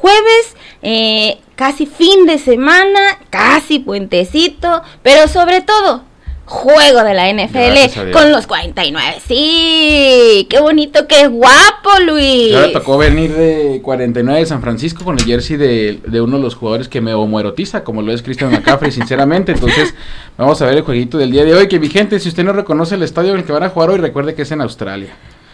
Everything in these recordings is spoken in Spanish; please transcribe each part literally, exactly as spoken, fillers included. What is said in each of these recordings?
jueves, eh, casi fin de semana, casi puentecito, pero sobre todo juego de la N F L con los cuarenta y nueve. Sí, qué bonito, qué guapo, Luis. Ya me tocó venir de cuarenta y nueve de San Francisco con el jersey de, de uno de los jugadores que me homoerotiza, como lo es Christian McCaffrey, sinceramente. Entonces, vamos a ver el jueguito del día de hoy. Que mi gente, si usted no reconoce el estadio en el que van a jugar hoy, recuerde que es en Australia.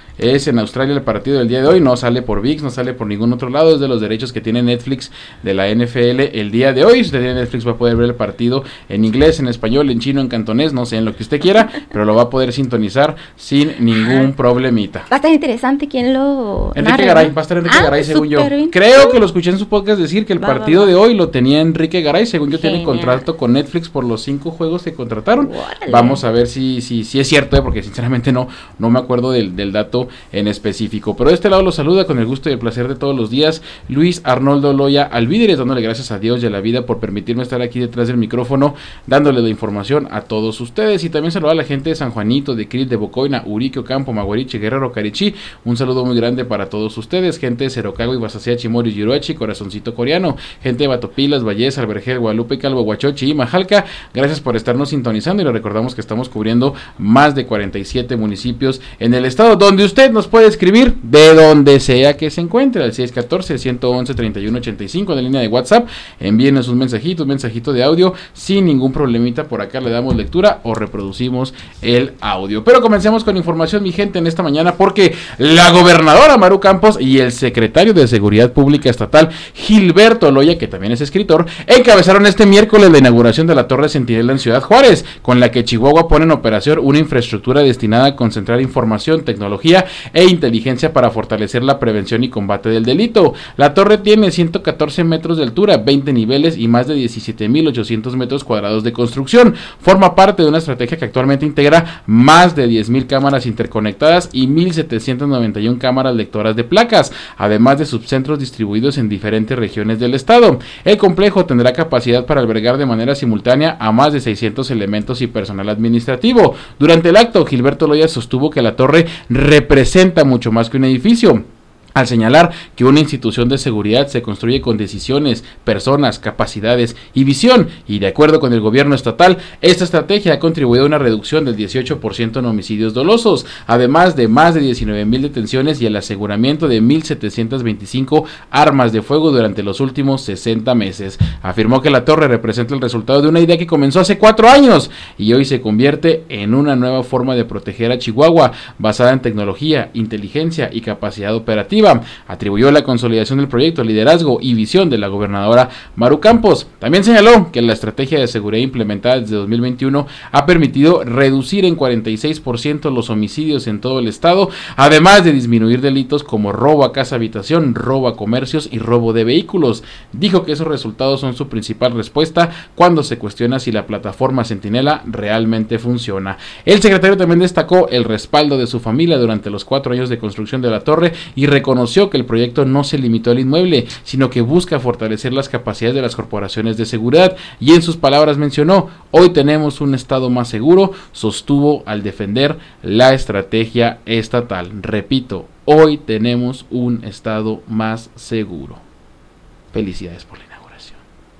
Es en Australia el partido del día de hoy, no sale por V I X, no sale por ningún otro lado, es de los derechos que tiene Netflix de la N F L el día de hoy. Si usted tiene Netflix va a poder ver el partido en inglés, en español, en chino, en cantonés, no sé, en lo que usted quiera, pero lo va a poder sintonizar sin ningún problemita. Va a estar interesante quién lo Enrique narra, Garay, ¿no? va a estar Enrique ah, Garay según yo. Bien. Creo que lo escuché en su podcast decir que el va, partido va, va. de hoy lo tenía Enrique Garay, según yo. Genial. Tiene contrato con Netflix por los cinco juegos que contrataron. Órale. Vamos a ver si, si, si es cierto, eh, porque sinceramente no, no me acuerdo del, del dato en específico. Pero de este lado lo saluda con el gusto y el placer de todos los días Luis Arnoldo Loya Alvídrez, dándole gracias a Dios y a la vida por permitirme estar aquí detrás del micrófono, dándole la información a todos ustedes. Y también saluda a la gente de San Juanito, de Cril, de Bocoina, Urique, Ocampo, Maguariche, Guerrero, Carichí. Un saludo muy grande para todos ustedes, gente de Cerocagua, Ibasacea, Chimoris, Yiroachi, Corazoncito Coreano, gente de Batopilas, Valles, Albergel, Guadalupe, Calvo, Huachochi y Majalca. Gracias por estarnos sintonizando y le recordamos que estamos cubriendo más de cuarenta y siete municipios en el estado, donde usted nos puede escribir de donde sea que se encuentre, al seis uno cuatro, uno uno uno, treinta y uno ochenta y cinco en la línea de WhatsApp. Envíenos un mensajito, un mensajito de audio sin ningún problemita, por acá le damos lectura o reproducimos el audio. Pero comencemos con información, mi gente, en esta mañana, porque la gobernadora Maru Campos y el secretario de Seguridad Pública Estatal Gilberto Loya, que también es escritor, encabezaron este miércoles la inauguración de la Torre Centinela en Ciudad Juárez, con la que Chihuahua pone en operación una infraestructura destinada a concentrar información, tecnología e inteligencia para fortalecer la prevención y combate del delito. La torre tiene ciento catorce metros de altura, veinte niveles y más de diecisiete mil ochocientos metros cuadrados de construcción. Forma parte de una estrategia que actualmente integra más de diez mil cámaras interconectadas y mil setecientas noventa y una cámaras lectoras de placas, además de subcentros distribuidos en diferentes regiones del estado. El complejo tendrá capacidad para albergar de manera simultánea a más de seiscientos elementos y personal administrativo. Durante el acto, Gilberto Loya sostuvo que la torre representa mucho más que un edificio, al señalar que una institución de seguridad se construye con decisiones, personas, capacidades y visión, y de acuerdo con el gobierno estatal, esta estrategia ha contribuido a una reducción del dieciocho por ciento en homicidios dolosos, además de más de diecinueve mil detenciones y el aseguramiento de mil setecientas veinticinco armas de fuego durante los últimos sesenta meses. Afirmó que la torre representa el resultado de una idea que comenzó hace cuatro años y hoy se convierte en una nueva forma de proteger a Chihuahua, basada en tecnología, inteligencia y capacidad operativa. Atribuyó la consolidación del proyecto, liderazgo y visión de la gobernadora Maru Campos. También señaló que la estrategia de seguridad implementada desde dos mil veintiuno ha permitido reducir en cuarenta y seis por ciento los homicidios en todo el estado, además de disminuir delitos como robo a casa habitación, robo a comercios y robo de vehículos. Dijo que esos resultados son su principal respuesta cuando se cuestiona si la plataforma Centinela realmente funciona. El secretario también destacó el respaldo de su familia durante los cuatro años de construcción de la torre y reconoció Reconoció que el proyecto no se limitó al inmueble, sino que busca fortalecer las capacidades de las corporaciones de seguridad, y en sus palabras mencionó: hoy tenemos un estado más seguro, sostuvo al defender la estrategia estatal. Repito, hoy tenemos un estado más seguro. Felicidades por la inauguración.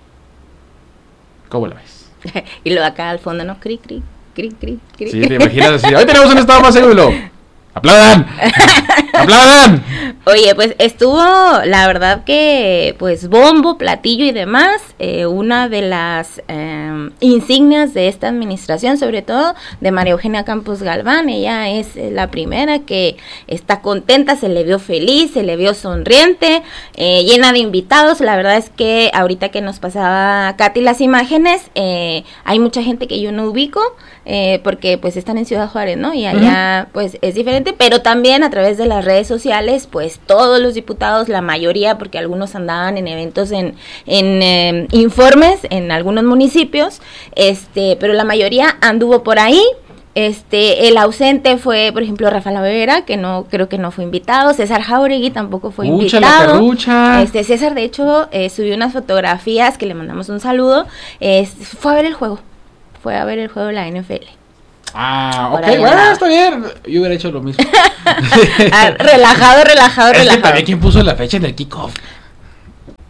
¿Cómo la ves? Y lo de acá al fondo, ¿no? Cri, cri, cri, cri, cri. Sí, te imaginas así: hoy tenemos un estado más seguro. ¡Aplaudan! ¡Aplaudan! Oye, pues estuvo, la verdad que, pues bombo, platillo y demás, eh, una de las eh, insignias de esta administración, sobre todo de María Eugenia Campos Galván. Ella es la primera que está contenta, se le vio feliz, se le vio sonriente, eh, llena de invitados. La verdad es que ahorita que nos pasaba Katy las imágenes, eh, hay mucha gente que yo no ubico, eh, porque pues están en Ciudad Juárez, ¿no? Y allá uh-huh. pues es diferente, pero también a través de las redes sociales, pues todos los diputados, la mayoría, porque algunos andaban en eventos, en, en eh, informes en algunos municipios, este, pero la mayoría anduvo por ahí. Este, el ausente fue, por ejemplo, Rafael Vera, que no, creo que no fue invitado. César Jauregui tampoco fue Ucha, invitado. La carrucha. Este, César, de hecho, eh, subió unas fotografías que le mandamos un saludo. Eh, fue a ver el juego, fue a ver el juego de la N F L. Ah, ok, bueno, nada. Está bien. Yo hubiera hecho lo mismo. ah, relajado, relajado, es relajado. Que también quién puso la fecha en el kickoff.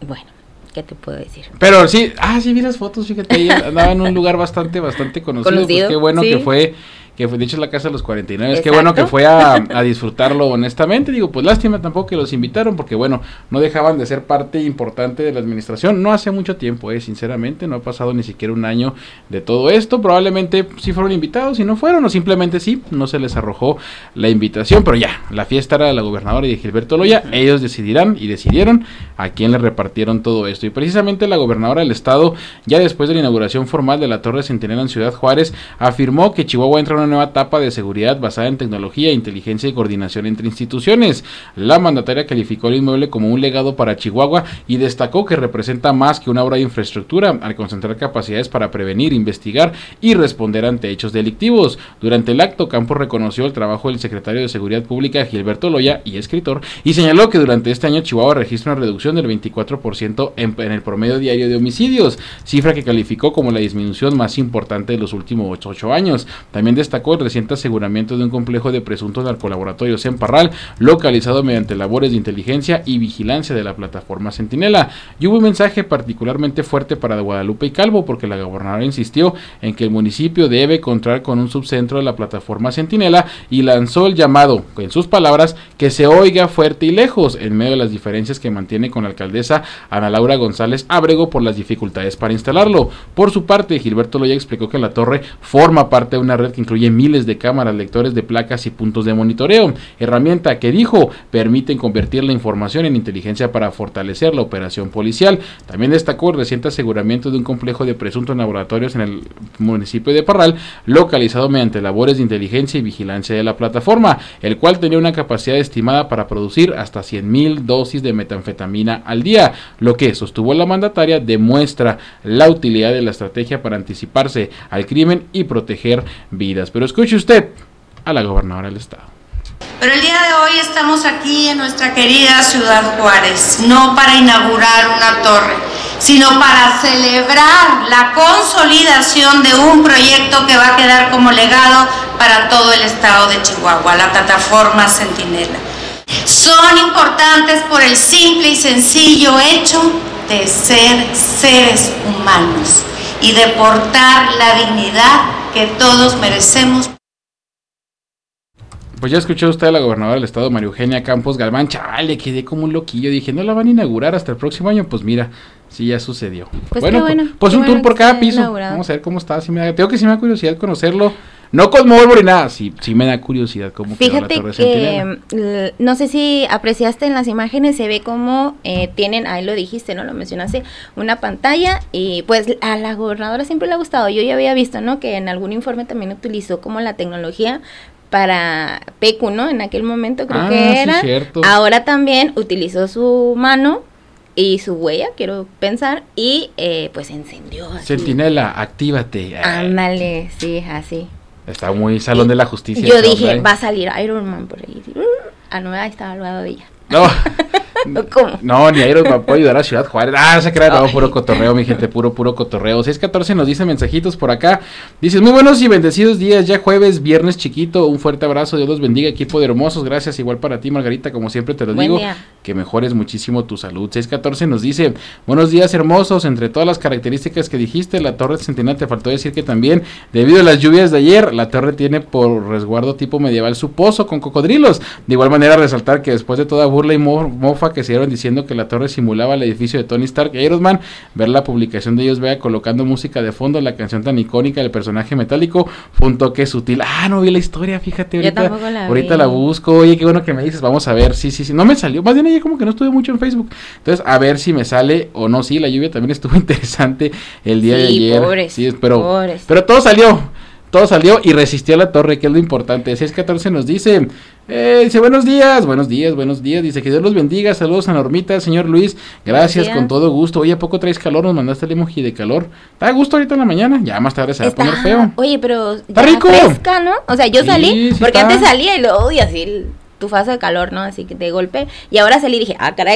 bueno, ¿qué te puedo decir? Pero sí, ah, sí vi las fotos, fíjate, ahí andaba en un lugar bastante, bastante conocido, Conocido, pues qué bueno sí. que fue, que fue, de hecho es la casa de los cuarenta y nueve, Exacto. qué bueno que fue a, a disfrutarlo honestamente, digo, pues lástima tampoco que los invitaron, porque bueno, no dejaban de ser parte importante de la administración, no hace mucho tiempo, eh, sinceramente, no ha pasado ni siquiera un año de todo esto, probablemente sí fueron invitados y no fueron, o simplemente sí, no se les arrojó la invitación, pero ya, la fiesta era de la gobernadora y de Gilberto Loya, ellos decidirán y decidieron a quién le repartieron todo esto, y precisamente la gobernadora del estado, ya después de la inauguración formal de la Torre Centinela en Ciudad Juárez, afirmó que Chihuahua entra en una nueva etapa de seguridad basada en tecnología, inteligencia y coordinación entre instituciones. La mandataria calificó el inmueble como un legado para Chihuahua y destacó que representa más que una obra de infraestructura al concentrar capacidades para prevenir, investigar y responder ante hechos delictivos. Durante el acto, Campos reconoció el trabajo del secretario de Seguridad Pública Gilberto Loya y escritor y señaló que durante este año Chihuahua registra una reducción del veinticuatro por ciento en, en el promedio diario de homicidios, cifra que calificó como la disminución más importante de los últimos ocho años. También destacó el reciente aseguramiento de un complejo de presuntos narcolaboratorios en Parral, localizado mediante labores de inteligencia y vigilancia de la plataforma Centinela. Y hubo un mensaje particularmente fuerte para Guadalupe y Calvo, porque la gobernadora insistió en que el municipio debe contar con un subcentro de la plataforma Centinela y lanzó el llamado, en sus palabras, que se oiga fuerte y lejos, en medio de las diferencias que mantiene con la alcaldesa Ana Laura González Ábrego por las dificultades para instalarlo. Por su parte, Gilberto Loya explicó que la torre forma parte de una red que incluye miles de cámaras, lectores de placas y puntos de monitoreo, herramienta que dijo permiten convertir la información en inteligencia para fortalecer la operación policial. También destacó el reciente aseguramiento de un complejo de presuntos laboratorios en el municipio de Parral, localizado mediante labores de inteligencia y vigilancia de la plataforma, el cual tenía una capacidad estimada para producir hasta cien mil dosis de metanfetamina al día, lo que, sostuvo la mandataria, demuestra la utilidad de la estrategia para anticiparse al crimen y proteger vidas. Pero escuche usted a la gobernadora del estado. Pero el día de hoy estamos aquí en nuestra querida Ciudad Juárez, no para inaugurar una torre, sino para celebrar la consolidación de un proyecto que va a quedar como legado para todo el estado de Chihuahua, la plataforma Centinela. Son importantes por el simple y sencillo hecho de ser seres humanos y de portar la dignidad que todos merecemos. Pues ya escuchó usted a la gobernadora del estado, María Eugenia Campos Galván. Chale, quedé como un loquillo, dije, no la van a inaugurar hasta el próximo año, pues mira, sí ya sucedió. Pues bueno, bueno, pues, pues qué un bueno tour por cada piso, inaugurado. Vamos a ver cómo está, si me da, tengo que si me da curiosidad conocerlo, no con móvil ni nada, sí, sí me da curiosidad cómo quedó la Fíjate Torre que, Centinela. l- no sé si apreciaste en las imágenes, se ve como eh, tienen, ahí lo dijiste, ¿no? Lo mencionaste, una pantalla y pues a la gobernadora siempre le ha gustado. Yo ya había visto, ¿no? Que en algún informe también utilizó como la tecnología para P Q, ¿no? En aquel momento creo Ah, que sí, era. cierto. Ahora también utilizó su mano y su huella, quiero pensar, y eh, pues encendió así. Centinela, actívate. Ándale, sí, así. Está muy Salón de la Justicia. Yo esa dije, onda, ¿eh? va a salir Iron Man por ahí. Ah, no, ahí estaba al lado de ella. No. ¿Cómo? No, ni Iron Man puede ayudar a Ciudad Juárez. Ah, se crea, no, puro cotorreo, mi gente, puro, puro cotorreo. seis catorce nos dice mensajitos por acá. Dices, muy buenos y bendecidos días, ya jueves, viernes chiquito. Un fuerte abrazo, Dios los bendiga, equipo de hermosos. Gracias, igual para ti, Margarita, como siempre te lo Buen digo. día. Que mejores muchísimo tu salud. seis catorce nos dice, buenos días, hermosos. Entre todas las características que dijiste, la Torre Centinela, te faltó decir que también, debido a las lluvias de ayer, la torre tiene por resguardo tipo medieval su pozo con cocodrilos. De igual manera, resaltar que después de toda burla y mo- mofa que se dieron diciendo que la torre simulaba el edificio de Tony Stark y Iron Man, ver la publicación de ellos, vea colocando música de fondo, la canción tan icónica del personaje metálico, fue un toque sutil. Ah, no vi la historia, fíjate, Yo ahorita, tampoco la ahorita vi. la busco. Oye, qué bueno que me dices, vamos a ver, sí, sí, sí, no me salió, más bien ayer como que no estuve mucho en Facebook, entonces a ver si me sale o no. Sí, la lluvia también estuvo interesante el día Sí, de ayer. pobres, sí, pero, pobres. pero todo salió. Todo salió y resistió a la torre, que es lo importante. seis catorce nos dice, eh, dice, buenos días, buenos días, buenos días. Dice, que Dios los bendiga, saludos a Normita, señor Luis. Gracias, días. con todo gusto. Oye, ¿a poco traes calor? Nos mandaste el emoji de calor. ¿Está a gusto ahorita en la mañana? Ya más tarde se va a Está- poner feo. Oye, pero Está ya rico. fresca, ¿no? O sea, yo Sí, salí, sí porque está. antes salía y luego, uy, así el tufazo de calor, ¿no? Así que de golpe, y ahora salí y dije, ah, caray,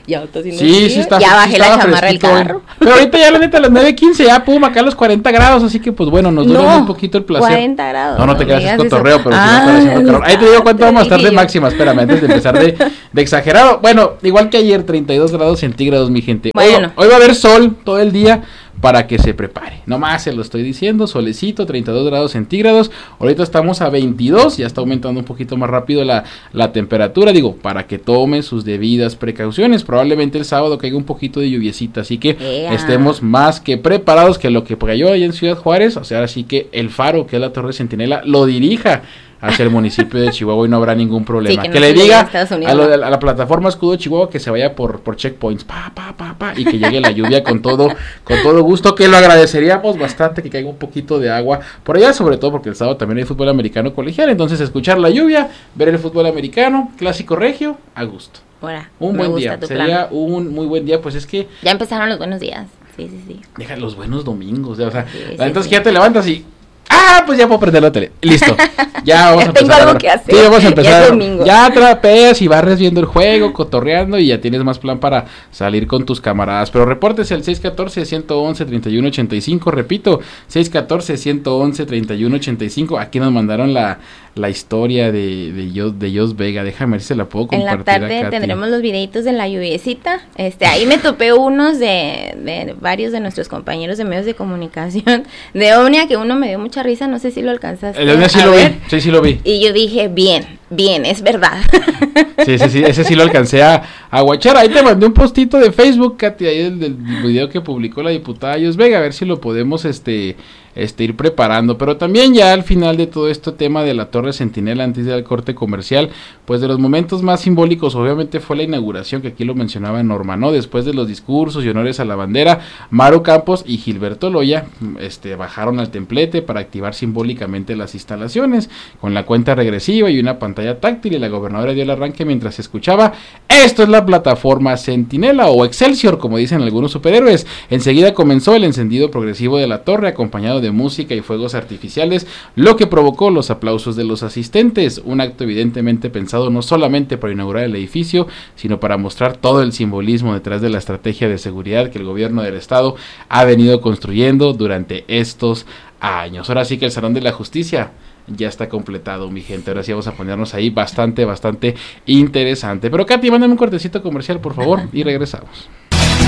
Ya está haciendo Sí, frío. sí está. Ya sí bajé la estaba chamarra del fresquito hoy. carro. Pero ahorita ya la neta a las nueve quince ya pum, acá a los cuarenta grados, así que pues bueno, nos dura No, un poquito el placer. cuarenta grados. No, no te me creas, es digas eso. cotorreo, pero sí Ah, va a estar haciendo calor. Ahí te digo cuánto te vamos a estar de dije yo. máxima, espérame, antes de empezar de, de exagerado. Bueno, igual que ayer, treinta y dos grados centígrados, mi gente. Hoy, Bueno. hoy va a haber sol todo el día para que se prepare. Nomás se lo estoy diciendo, solecito, treinta y dos grados centígrados. Ahorita estamos a veintidós, ya está aumentando un poquito más rápido la, la temperatura, digo, para que tome sus debidas precauciones. Probablemente el sábado caiga un poquito de lluviecita, así que Ea. estemos más que preparados que lo que cayó allá en Ciudad Juárez. O sea, así que el faro, que es la Torre Centinela, lo dirija hacia el municipio de Chihuahua y no habrá ningún problema. Sí, que que no le se llegue diga a Estados Unidos, a, lo ¿no? de, a la plataforma Escudo Chihuahua que se vaya por, por checkpoints, pa, pa, pa, pa, y que llegue la lluvia con todo, con todo gusto, que lo agradeceríamos bastante, que caiga un poquito de agua por allá, sobre todo porque el sábado también hay fútbol americano colegial, entonces escuchar la lluvia, ver el fútbol americano, clásico regio, a gusto. Ahora, Un me buen gusta día, tu sería plan. un muy buen día, pues es que Ya empezaron los buenos días. Sí, sí, sí. deja los buenos domingos, ya, o sea, Sí, sí, entonces sí. que ya te levantas y ah, pues ya puedo prender la tele. Listo. Ya vamos Ya a tengo empezar. algo ahora. que hacer. Sí, vamos a Ya empezar. es domingo. Ya trapeas y barres viendo el juego, cotorreando y ya tienes más plan para salir con tus camaradas. Pero repórtese al seis uno cuatro, uno uno uno, tres uno ocho cinco. Repito, seis uno cuatro, uno uno uno, tres uno ocho cinco. Aquí nos mandaron la, la historia de, de, Jos, de Jos Vega. Déjame ver si se la puedo En compartir. la tarde a Katy. tendremos los videitos de la lluviecita. Este, ahí me topé unos de, de varios de nuestros compañeros de medios de comunicación de Omnia, que uno me dio mucha risa, no sé si lo alcanzaste El de sí a lo ver. vi. Sí, sí lo vi. Y yo dije, bien, bien, es verdad. Sí, sí, sí, ese sí lo alcancé a, a guachar. Ahí te mandé un postito de Facebook, Katy, ahí del, del video que publicó la diputada Jos Vega, a ver si lo podemos este, este ir preparando. Pero también ya al final de todo este tema de la Torre Centinela antes del corte comercial, pues de los momentos más simbólicos obviamente fue la inauguración, que aquí lo mencionaba Norma, ¿no? Después de los discursos y honores a la bandera, Maru Campos y Gilberto Loya este, bajaron al templete para activar simbólicamente las instalaciones, con la cuenta regresiva y una pantalla táctil, y la gobernadora dio el arranque mientras se escuchaba: esto es la plataforma Centinela o Excelsior, como dicen algunos superhéroes. Enseguida comenzó el encendido progresivo de la torre, acompañado de música y fuegos artificiales, lo que provocó los aplausos de los asistentes, un acto evidentemente pensado no solamente para inaugurar el edificio, sino para mostrar todo el simbolismo detrás de la estrategia de seguridad que el gobierno del estado ha venido construyendo durante estos años. Ahora sí que el Salón de la Justicia ya está completado, mi gente. Ahora sí vamos a ponernos ahí bastante, bastante interesante. Pero Katy, mándame un cortecito comercial, por favor, y regresamos.